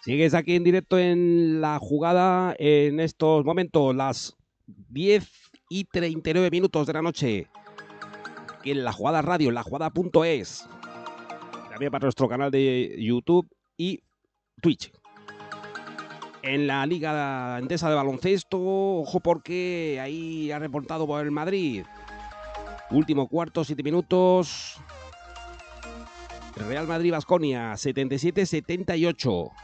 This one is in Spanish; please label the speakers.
Speaker 1: Sigues aquí en directo en la jugada en estos momentos, las 10:39 de la noche. Aquí en la jugada radio, en lajugada.es. También para nuestro canal de YouTube y Twitch. En la Liga Endesa de Baloncesto, ojo porque ahí ha reportado por el Madrid. Último cuarto, 7 minutos. Real Madrid-Baskonia, 77-78.